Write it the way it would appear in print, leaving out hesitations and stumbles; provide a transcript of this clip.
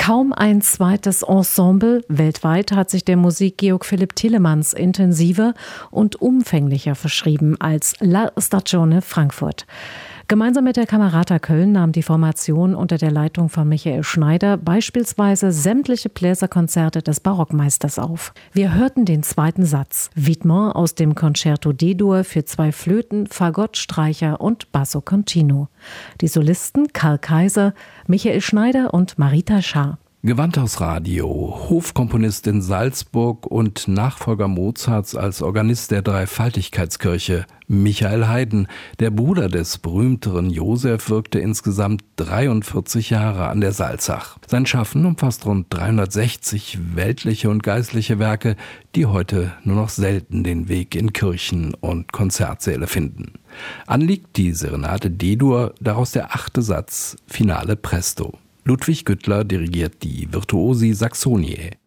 Kaum ein zweites Ensemble weltweit hat sich der Musik Georg Philipp Telemanns intensiver und umfänglicher verschrieben als La Stagione Frankfurt. Gemeinsam mit der Camerata Köln nahm die Formation unter der Leitung von Michael Schneider beispielsweise sämtliche Bläserkonzerte des Barockmeisters auf. Wir hörten den zweiten Satz, Videment aus dem Concerto D-Dur für 2 Flöten, Fagott, Streicher und Basso Continuo. Die Solisten Karl Kaiser, Michael Schneider und Marita Schaar. Gewandhausradio, Hofkomponist in Salzburg und Nachfolger Mozarts als Organist der Dreifaltigkeitskirche. Michael Haydn, der Bruder des berühmteren Josef, wirkte insgesamt 43 Jahre an der Salzach. Sein Schaffen umfasst rund 360 weltliche und geistliche Werke, die heute nur noch selten den Weg in Kirchen und Konzertsäle finden. Anliegt die Serenade D-Dur, daraus der 8. Satz, Finale Presto. Ludwig Güttler dirigiert die Virtuosi Saxoniae.